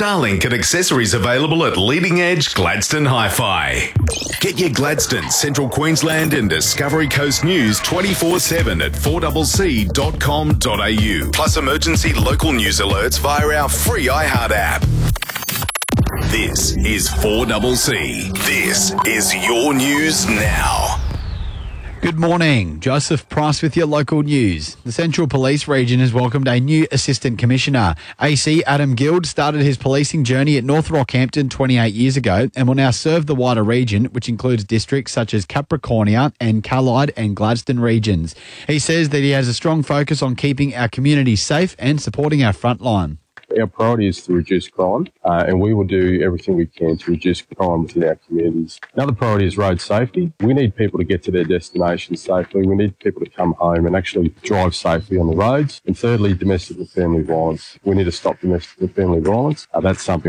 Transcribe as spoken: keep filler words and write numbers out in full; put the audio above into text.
Starlink and accessories available at Leading Edge Gladstone Hi-Fi. Get your Gladstone, Central Queensland and Discovery Coast news twenty-four seven at four c c dot com dot a u. Plus emergency local news alerts via our free iHeart app. This is four C C. This is your news now. Good morning. Joseph Price with your local news. The Central Police Region has welcomed a new Assistant Commissioner. A C Adam Guild started his policing journey at North Rockhampton twenty-eight years ago and will now serve the wider region, which includes districts such as Capricornia and Callide and Gladstone regions. He says that he has a strong focus on keeping our community safe and supporting our frontline. Our priority is to reduce crime, uh, and we will do everything we can to reduce crime within our communities. Another priority is road safety. We need people to get to their destinations safely. We need people to come home and actually drive safely on the roads. And thirdly, domestic and family violence. We need to stop domestic and family violence. Uh, that's something